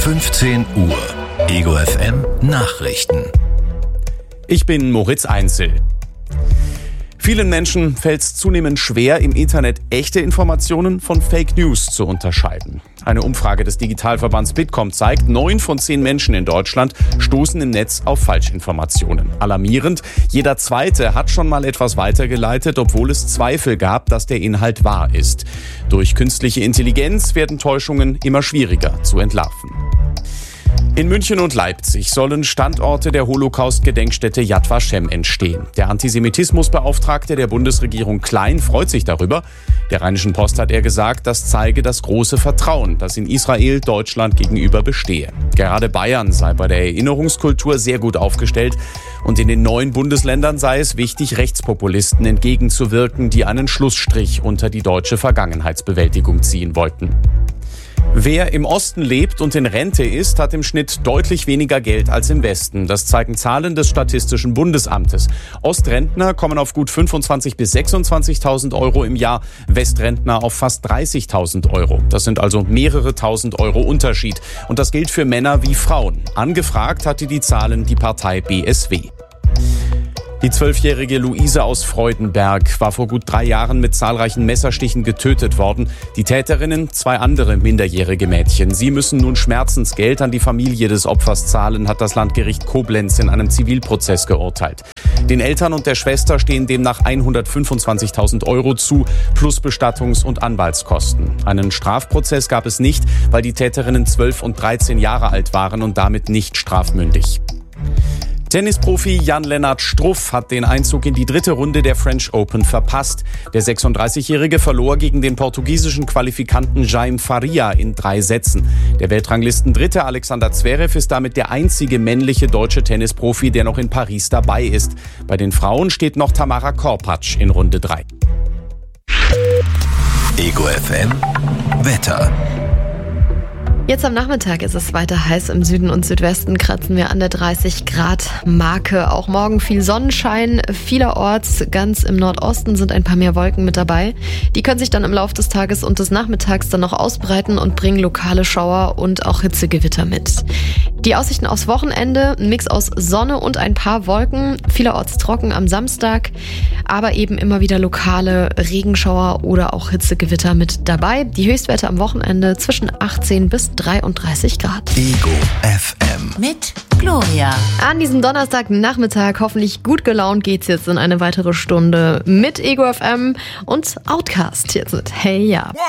15 Uhr. Ego FM Nachrichten. Ich bin Moritz Einzel. Vielen Menschen fällt es zunehmend schwer, im Internet echte Informationen von Fake News zu unterscheiden. Eine Umfrage des Digitalverbands Bitkom zeigt, 9 von 10 Menschen in Deutschland stoßen im Netz auf Falschinformationen. Alarmierend, jeder Zweite hat schon mal etwas weitergeleitet, obwohl es Zweifel gab, dass der Inhalt wahr ist. Durch künstliche Intelligenz werden Täuschungen immer schwieriger zu entlarven. In München und Leipzig sollen Standorte der Holocaust-Gedenkstätte Yad Vashem entstehen. Der Antisemitismusbeauftragte der Bundesregierung Klein freut sich darüber. Der Rheinischen Post hat er gesagt, das zeige das große Vertrauen, das in Israel Deutschland gegenüber bestehe. Gerade Bayern sei bei der Erinnerungskultur sehr gut aufgestellt und in den neuen Bundesländern sei es wichtig, Rechtspopulisten entgegenzuwirken, die einen Schlussstrich unter die deutsche Vergangenheitsbewältigung ziehen wollten. Wer im Osten lebt und in Rente ist, hat im Schnitt deutlich weniger Geld als im Westen. Das zeigen Zahlen des Statistischen Bundesamtes. Ostrentner kommen auf gut 25.000 bis 26.000 Euro im Jahr, Westrentner auf fast 30.000 Euro. Das sind also mehrere tausend Euro Unterschied. Und das gilt für Männer wie Frauen. Angefragt hatte die Zahlen die Partei BSW. Die 12-jährige Luise aus Freudenberg war vor gut 3 Jahren mit zahlreichen Messerstichen getötet worden. Die Täterinnen, 2 andere minderjährige Mädchen. Sie müssen nun Schmerzensgeld an die Familie des Opfers zahlen, hat das Landgericht Koblenz in einem Zivilprozess geurteilt. Den Eltern und der Schwester stehen demnach 125.000 Euro zu, plus Bestattungs- und Anwaltskosten. Einen Strafprozess gab es nicht, weil die Täterinnen 12 und 13 Jahre alt waren und damit nicht strafmündig. Tennisprofi Jan-Lennart Struff hat den Einzug in die 3. Runde der French Open verpasst. Der 36-Jährige verlor gegen den portugiesischen Qualifikanten Jaime Faria in 3 Sätzen. Der Weltranglisten-Dritte Alexander Zverev ist damit der einzige männliche deutsche Tennisprofi, der noch in Paris dabei ist. Bei den Frauen steht noch Tamara Korpatsch in Runde 3. Ego FM Wetter. Jetzt am Nachmittag ist es weiter heiß. Im Süden und Südwesten kratzen wir an der 30-Grad-Marke. Auch morgen viel Sonnenschein. Vielerorts, ganz im Nordosten, sind ein paar mehr Wolken mit dabei. Die können sich dann im Laufe des Tages und des Nachmittags dann noch ausbreiten und bringen lokale Schauer und auch Hitzegewitter mit. Die Aussichten aufs Wochenende, ein Mix aus Sonne und ein paar Wolken. Vielerorts trocken am Samstag, aber eben immer wieder lokale Regenschauer oder auch Hitzegewitter mit dabei. Die Höchstwerte am Wochenende zwischen 18 bis 33 Grad. Ego FM mit Gloria. An diesem Donnerstagnachmittag hoffentlich gut gelaunt geht's jetzt in eine weitere Stunde mit Ego FM und Outcast jetzt mit Hey Ja.